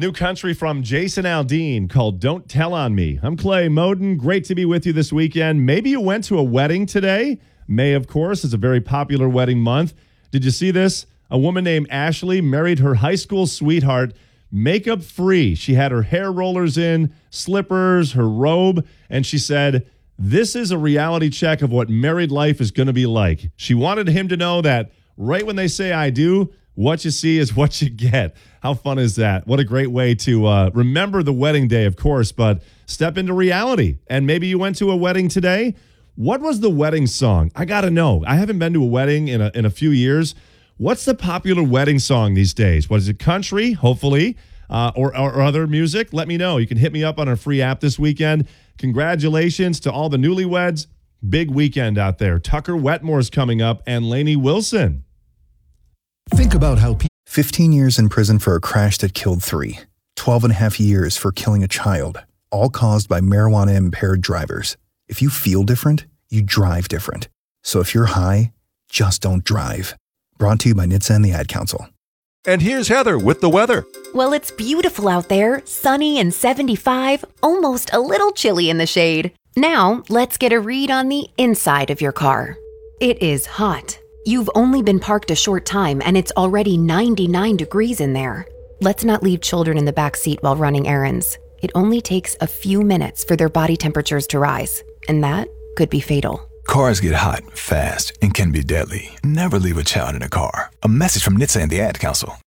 New country from Jason Aldean called Don't Tell on Me. I'm Clay Moden. Great to be with you this weekend. Maybe you went to a wedding today. May, of course, is a very popular wedding month. Did you see this? A woman named Ashley married her high school sweetheart makeup free. She had her hair rollers in, slippers, her robe, and she said, "This is a reality check of what married life is going to be like." She wanted him to know that right when they say I do, what you see is what you get. How fun is that? What a great way to remember the wedding day, of course, but step into reality. And maybe you went to a wedding today. What was the wedding song? I got to know. I haven't been to a wedding in a few years. What's the popular wedding song these days? Was it country, hopefully, or other music? Let me know. You can hit me up on our free app this weekend. Congratulations to all the newlyweds. Big weekend out there. Tucker Wetmore's coming up and Lainey Wilson. Think about how 15 years in prison for a crash that killed 3, 12 and a half years for killing a child, all caused by marijuana-impaired drivers. If you feel different, you drive different. So if you're high, just don't drive. Brought to you by NHTSA and the Ad Council. And here's Heather with the weather. Well, it's beautiful out there, sunny and 75, almost a little chilly in the shade. Now, let's get a read on the inside of your car. It is hot. You've only been parked a short time and it's already 99 degrees in there. Let's not leave children in the back seat while running errands. It only takes a few minutes for their body temperatures to rise, and that could be fatal. Cars get hot, fast, and can be deadly. Never leave a child in a car. A message from NHTSA and the Ad Council.